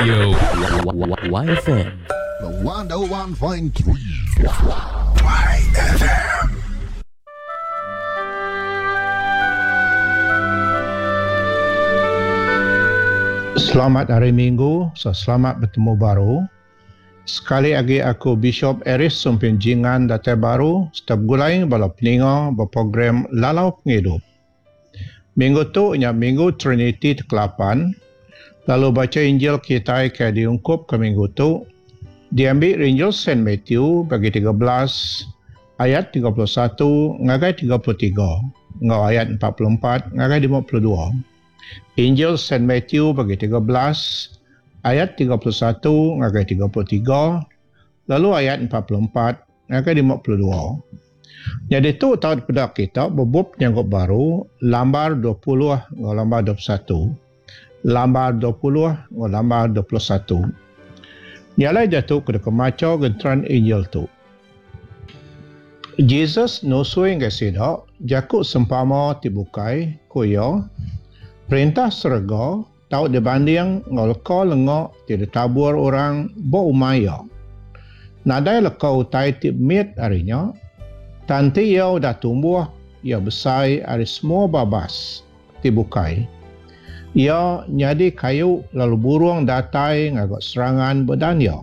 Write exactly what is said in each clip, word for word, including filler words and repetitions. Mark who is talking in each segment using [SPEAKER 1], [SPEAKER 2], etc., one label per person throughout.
[SPEAKER 1] Radio Y F M.
[SPEAKER 2] The one oh one point three Y F M.
[SPEAKER 3] Selamat hari Minggu, so selamat bertemu baru. Sekali lagi aku Bishop Eris Sumpin Jingan Datai Baru setiap gulai bala peninga berprogram Lalau Pengidup. Minggu tu nya Minggu Trinity ke-lapan. Lalu baca Injil kita ke diungkup ke minggu tu. Diambil Injil Saint Matthew bagi tiga belas ayat tiga puluh satu ngagai tiga puluh tiga. Ngau ayat empat puluh empat ngagai lima puluh dua. Injil Saint Matthew bagi tiga belas ayat tiga puluh satu ngagai tiga puluh tiga. Lalu ayat empat puluh empat ngagai lima puluh dua. Jadi tu tahun pada kita bebub nyangkut baru lambar dua puluh ngau lambar dua puluh satu. Lambar dua puluh ngau lambar dua puluh satu. Nyalai jatuh ke kemaco gentran Injil tu. Jesus nusui ngai sidak jakut sempama tibukai kuyo perintah serga tau dibanding ngau leka lengok tidak tabur orang bo umaya. Nadai leka utai tip mit harinya tanti ia dah tumbuh ia besar hari semua babas tibukai. Ia nyadi kayu lalu burung datai ngagak serangan bedanya.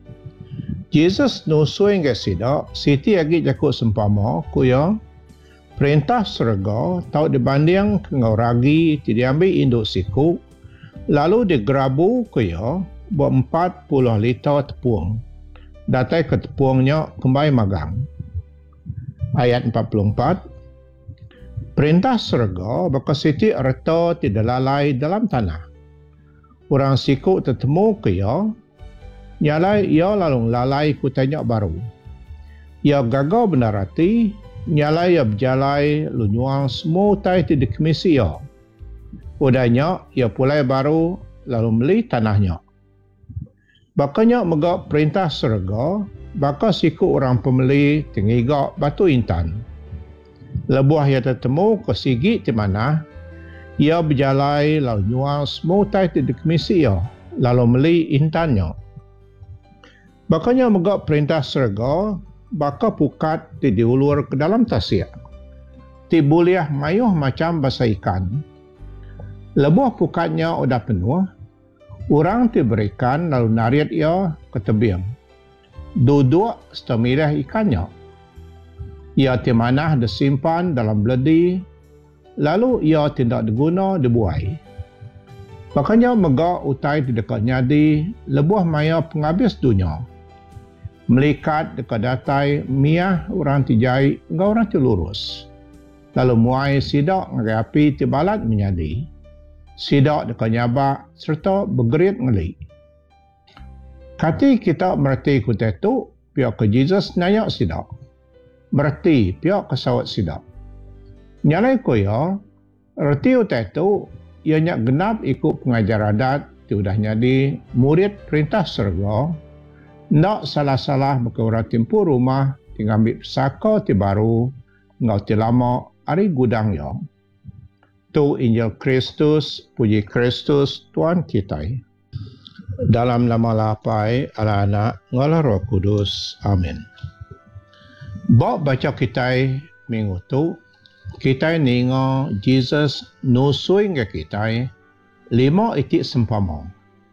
[SPEAKER 3] Jesus nusui ngai sidak siti agi jakut sempama kuya perintah serga tau dibanding ngau ragi tidak ambil induk siku lalu digerabu kuya buat empat puluh liter tepung. Datai ke tepungnya kembali magang. Ayat empat puluh empat. Perintah serga baka siti reta tidak lalai dalam tanah. Orang siku tertemu ke ia, nyalai ia lalu lalai kutanya baru. Ia gagal benar hati, nyalai ia berjalai lunyuang semua utai tidak kemisi ia. Udahnya ia pulai baru lalu beli tanahnya. Bakanya megak perintah serga, baka siku orang pembeli tengigak batu intan. Lebuah ia tertemu ke sigi di mana ia berjalai lalu nyuang semua utai tidak kemisi ia lalu beli intannya. Bakanya megak perintah serga, baka pukat di diulur ke dalam tasik. Ti buliah mayuh macam basa ikan. Lebuah pukatnya udah penuh, orang diberikan lalu nariat ia ke tebing. Duduk setemirah ikannya. Ia di mana disimpan dalam beledi, lalu ia tidak diguna dibuai. Makanya megak utai di dekat nyadi, lebuah maya penghabis dunia. Melikat dekat datai, miah orang tijai, enggak orang telurus. Lalu muai sidak ngagai api tibalat menyadi. Sidak dekat nyabak serta bergerit ngeli. Kati kita merti kutai tu, pihak ke Jesus nayak sidak. Berarti pihak ke sawat sidak. Nyalai koya, reti utai tu, ia nyak genap ikut pengajar adat, ti udah nyadi murid perintah serga, nak salah-salah berkeurat tempuh rumah, tinggal ambil pesaka ti baru, ngau ti lama, hari gudang ya. Tu Injil Kristus, puji Kristus, Tuhan kita. Dalam nama lapai, ala anak, ngala roh kudus. Amin. Bak baca kita minggu tu, kita ningo Jesus nusui nge kita lima itik sempama.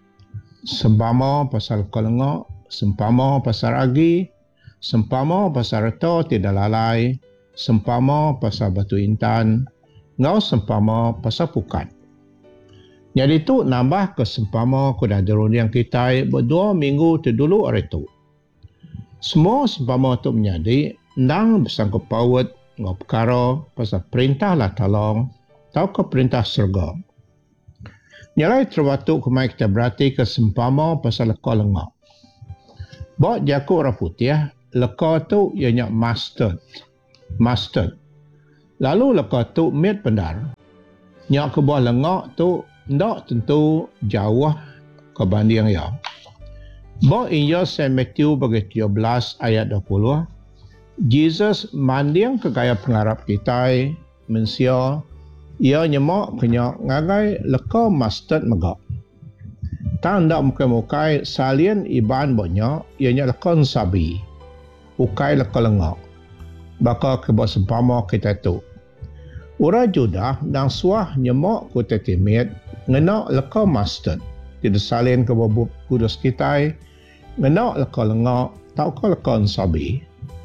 [SPEAKER 3] Sempama pasal kelengok, sempama pasal agi, sempama pasal reto tidak lalai, sempama pasal batu intan, ngau sempama pasal pukat. Jadi tu nambah ke sempama kuda deruniang kita berdua minggu tu dulu hari tu. Semua sempama tu menjadi ndang bersangkut paut ngau perkara pasal perintah lah tolong tau ke perintah serga. Nyalai terwatu kemai kita berarti ke sempama pasal leka lengak. Bawa jakut orang putih, leka tu ianya mustard. Mustard. Lalu leka tu mit pendar. Nyak ke bawah lengak tu ndak tentu jauh ke banding ya. Bawa Injil Saint Matthew bagi tiga belas ayat dua puluh. Jesus manding ke gaya pengarap kita mensia ia nyemak kenya ngagai leka mustard megak. Tak hendak mukai-mukai salien iban banyak, ianya lekon sabi. Ukai lekon lengok. Baka kebak sempama kita tu. Ura Judah dan suah nyemak ku tetimit, ngenak lekon mustard. Tidak salin ke bubuk kudus kita, ngenak lekon lengok, tak ke lekon sabi.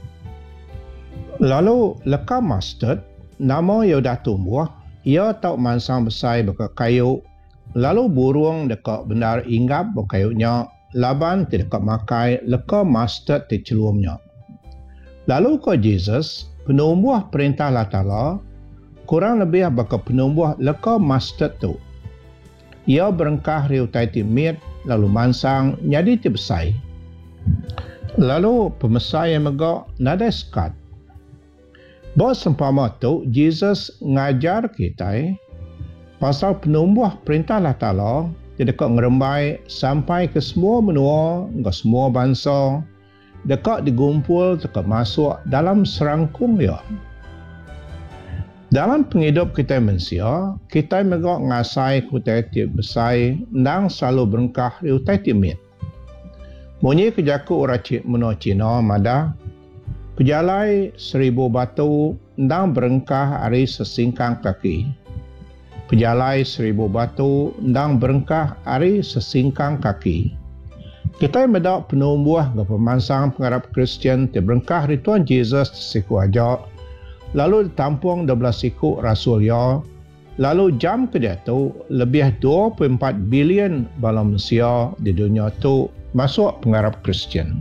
[SPEAKER 3] Lalu lekon mustard, nama ia dah tumbuh, ia tak mansang besar baka kayu, lalu burung dekat benar inggap berkayunya, laban tidak makai lekon mustard di celumnya. Lalu ke Jesus, penumbuh perintah Allah Ta'ala, kurang lebih baka penumbuh lekon mustard tu. Ia berengkah riu tai timit, lalu mansang, jadi tibesai. Lalu pemesai yang megak, nada sekat. Bos sempama tu, Jesus ngajar kita pasal penumbuh perintah Allah Ta'ala dekat ngerembai sampai ke semua menua, ke semua bangsa, dekat digumpul, dekat masuk dalam serangkung dia. Dalam penghidup kita manusia, kita megak ngasai kutai tiap besai dan selalu berengkah riutai timit. Bunyi kejaku orang menua Cina mada, pejalai seribu batu dan berengkah hari sesingkang kaki. Pejalai seribu batu dan berengkah hari sesingkang kaki. Kita mendak penumbuh ke pemansang pengharap Kristian di berengkah di Tuhan Yesus siku ajak, lalu ditampung dua belas siku Rasul ya, lalu jam kedua tu lebih dua puluh empat bilion bala manusia di dunia tu masuk pengharap Kristian.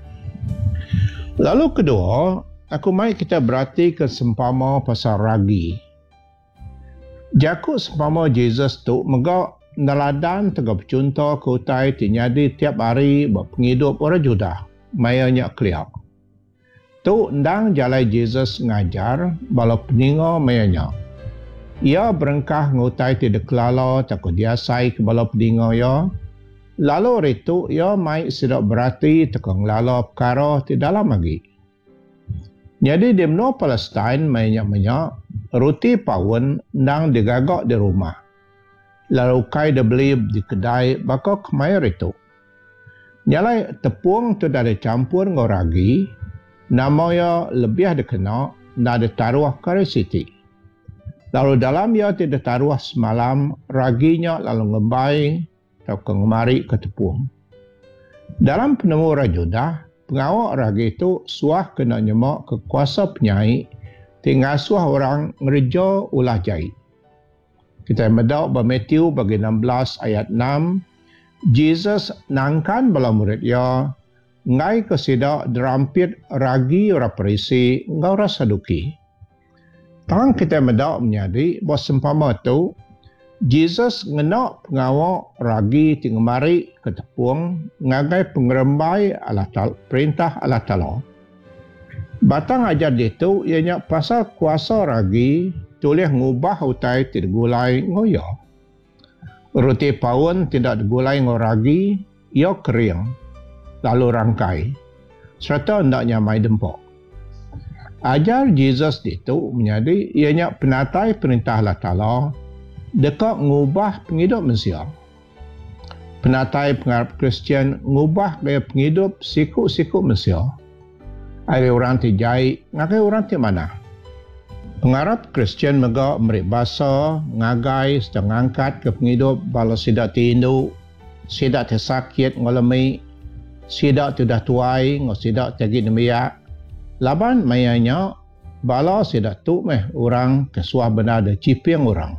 [SPEAKER 3] Lalu kedua, aku mai kita berarti ke sempama pasal ragi. Jakut sempama Jesus tu megak neladan tegap contoh ke utai tinyadi tiap hari buat penghidup orang Judah. Mayanya keliak. Tu ndang jalai Jesus ngajar bala peninga mayanya. Ia berengkah ngutai tidak kelala takut diasai ke bala peninga ya. Lalu itu ia mai sidak berarti tekang lala perkara di dalam lagi. Jadi di menua Palestin banyak-banyak roti pawon dan digagak di rumah. Lalu kai dia beli di kedai bakal kemayar itu. Nyalai tepung tu dah dicampur dengan ragi, nama ia lebih dikenal dan ditaruh kari siti. Lalu dalam ia tidak taruh semalam, raginya lalu ngembai atau kemari ke tepung. Dalam penemu orang Judah, pengawal ragi itu suah kena nyemak ke kuasa penyai, tinggal suah orang ngerja ulah jahit. Kita medak ber Matthew bagi enam belas ayat enam, Jesus nangkan bala murid ia, ngai kesidak derampit ragi orang Parisi, ngau orang Saduki. Tangan kita medak menyadi bahawa sempama tu Jesus ngenak pengawal ragi tinggal mari ke tepung ngagai pengerembai Allah Ta'ala, perintah Allah Ta'ala. Batang ajar dia tu ianya pasal kuasa ragi tulis ngubah utai tidak gulai ngoyo. Roti pawon tidak digulai ngo ragi, ia kering lalu rangkai serta hendaknya mai dempok. Ajar Jesus itu menjadi ianya penatai perintah Allah Ta'ala dekat ngubah penghidup manusia. Penatai pengharap Kristian ngubah gaya penghidup siku-siku manusia. Ada orang tijai, ngakai orang ti mana? Pengharap Kristian megak merik basa, ngagai sedang angkat ke penghidup bala sidak tindu, sidak tersakit ngolemi, sidak tidak tuai, ngau sidak tegi nemiak. Laban mayanya bala sidak tu meh orang kesuah benar de ciping orang.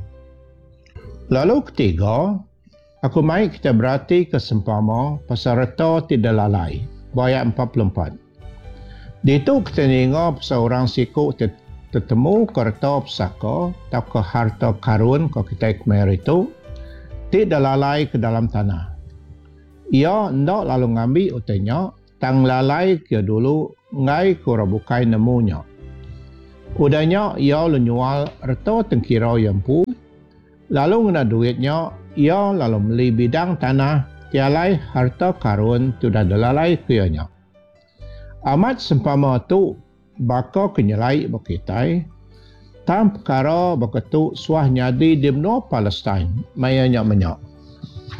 [SPEAKER 3] Lalu ketiga, aku mai kita berarti kesempama pasal reta tidak lalai. Ayat empat puluh empat. Di itu kita tengok pasal orang siku tertemu ke reta pesaka atau ke harta karun kalau kita kemarin itu tidak lalai ke dalam tanah. Ia hendak lalu ngambil utainya, tang lalai ke dulu ngai kura bukai nemunya. Udahnya ia lenyual reta tengkirau yang pu. Lalu ngena duitnya, ia lalu beli bidang tanah, tialai harta karun sudah dalalai kuyanya. Amat sempama tu, baka kenyalai bakitai, tam perkara baka tu suah nyadi di benua Palestin, mayanya menyak.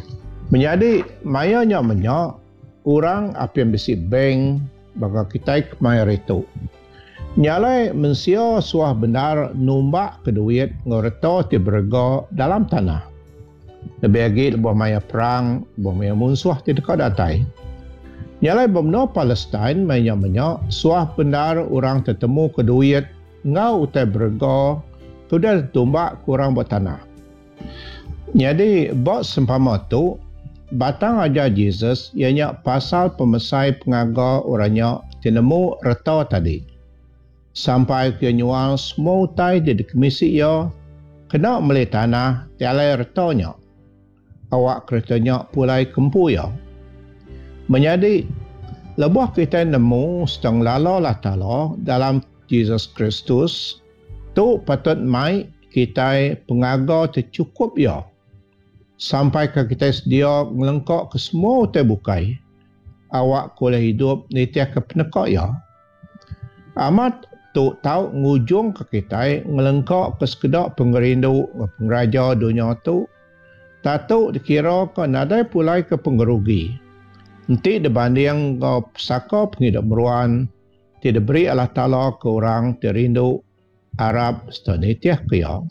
[SPEAKER 3] Menjadi mayanya menyak orang apa yang besi bank bagi kita kemai itu. Nyalai mensia suah benar numbak ke duit ngoreto ti berga dalam tanah. Lebih lagi lebih maya perang, lebih maya musuh ti dekat datai. Nyalai bomno Palestin maya menyak suah benar orang tertemu ke duit ngau utai berga sudah tumbak kurang buat tanah. Jadi buat sempama tu batang ajar Jesus ianya pasal pemesai pengaga orangnya tinemu reta tadi. Sampai ke nyual semua utai di komisi ia kena meli tanah tialai retanya. Awak keretanya pulai kempu ya. Menjadi lebuh kita nemu sedang lala lah tala dalam Jesus Kristus tu patut mai kita pengaga tercukup ya. Sampai ke kita sedia melengkak ke semua utai bukai. Awak boleh hidup nitia ke penekak ya. Amat tu tahu ngujung ke kita ngelengkak ke sekedar pengerindu pengeraja dunia tu tak tahu dikira ke nadai pulai ke pengerugi nanti dibanding ke pesaka penghidup meruan tidak beri Allah Ta'ala ke orang terindu Arab setanitiah ke ya.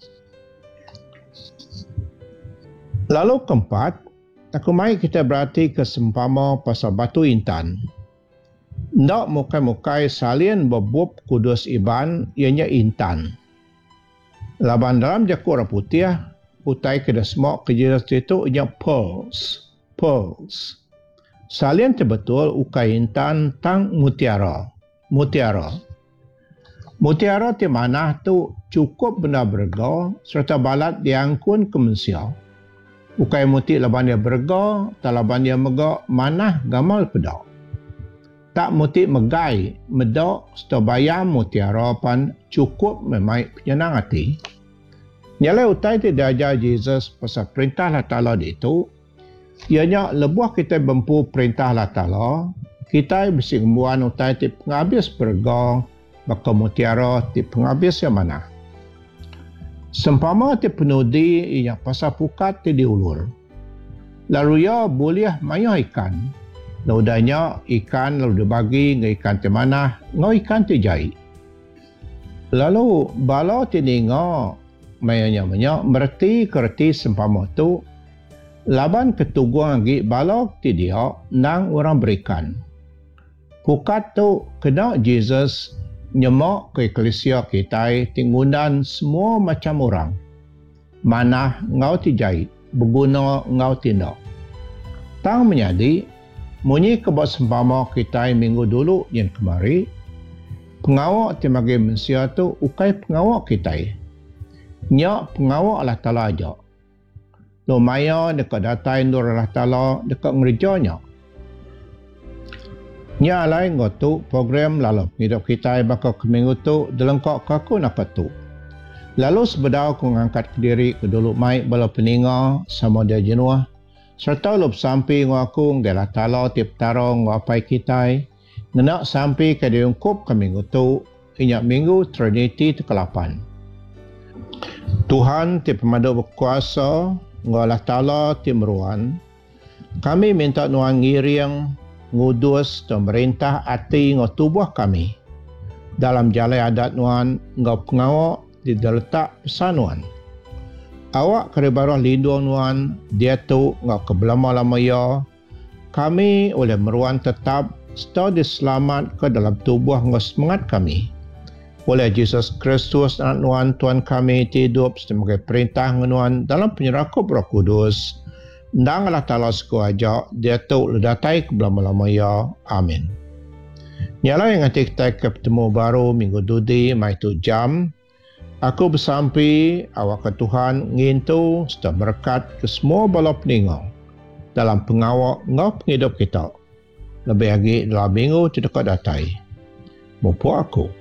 [SPEAKER 3] Lalu keempat aku mai kita berarti ke sempama pasal batu intan. Ndak mukai-mukai salin bebub kudus iban ianya intan. Laban dalam jakuk orang putih, utai kena semok kejelas itu ianya pearls. Pearls. Salin terbetul ukai intan tang mutiara. Mutiara. Mutiara di mana tu cukup benda berga serta balat diangkun ke manusia. Ukai muti laban dia berga, tak laban dia megak manah gamal pedak. Tak muti megai, medok, serta bayam mutiara pan cukup memai penyenang hati. Nyalai utai tidak ajar Jesus pasal perintah Allah Ta'ala itu, ianya lebuh kita bempu perintah Allah Ta'ala, kita besi ngembuan utai ti penghabis berga, baka mutiara ti penghabis yang mana. Sempama ti penudi ianya pasal pukat ti diulur. Lalu ia boleh maya ikan. Laudanya ikan lalu dibagi dengan ikan ti mana, ngau ikan ti jai. Lalu bala ti ninga mayanya menyak berarti kerti sempama tu laban ketuguan lagi bala ti dia nang orang berikan. Pukat tu kena Jesus nyemak ke eklesia kita tingundan semua macam orang. Manah ngau ti jai, berguna ngau tindak. Tang menyadi munyi kebab sempama kita minggu dulu yang kemari, pengawak ti magi manusia tu ukai pengawak kita. Nyak pengawak Allah Ta'ala aja. Lumaya dekat datai nur Allah Ta'ala dekat ngerjanya. Nya lain ngotu program lalu hidup kita bakal ke minggu tu delengkak kaku nak tu. Lalu sebedau ku ngangkat ke diri ke dulu mai bala peninga sama dia jenuah. Serta lup sampai ngaku ngala Ta'ala tip tarong wapai kita. Ngenak sampai ke diungkup ke minggu tu. Inyak minggu Trinity tekelapan. Tuhan tip pemandu berkuasa. Ngala Ta'ala tip meruan. Kami minta nuang ngiriang ngudus dan merintah hati ngau tubuh kami. Dalam jalai adat nuan ngau pengawak di letak pesanuan. Awak keribarah lindung nuan, dia tu ngau kebelama-lama ya. Kami oleh meruan tetap serta diselamat ke dalam tubuh ngau semangat kami. Oleh Jesus Kristus anak nuan Tuhan kami hidup sebagai perintah nuan dalam penyerakup Roh Kudus. Ndang Allah Ta'ala sekuaja, dia tu ledatai kebelama-lama ya. Amin. Nyala yang nanti kita ketemu baru minggu dudi, mai tu jam. Aku bersampi awak ke Tuhan ngintu serta berkat ke semua bala peninga dalam pengawak ngau penghidup kita. Lebih lagi dalam minggu tidak datai. Mumpuk aku.